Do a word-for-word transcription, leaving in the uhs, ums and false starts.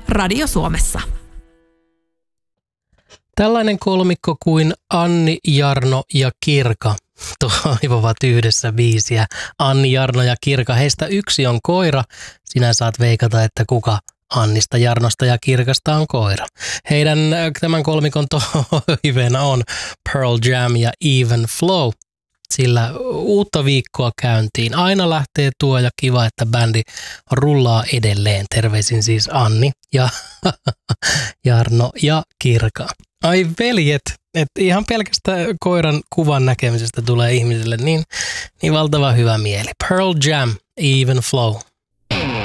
Radio Suomessa. Tällainen kolmikko kuin Anni, Jarno ja Kirka toivovat yhdessä biisiä. Anni, Jarno ja Kirka. Heistä yksi on koira. Sinä saat veikata, että kuka Annista, Jarnosta ja Kirkasta on koira. Heidän tämän kolmikon toiveena on Pearl Jam ja Even Flow. Sillä uutta viikkoa käyntiin. Aina lähtee tuo ja kiva, että bändi rullaa edelleen. Terveisin siis Anni ja Jarno ja Kirka. Ai veljet, että ihan pelkästään koiran kuvan näkemisestä tulee ihmiselle niin, niin valtava hyvä mieli. Pearl Jam, Even Flow.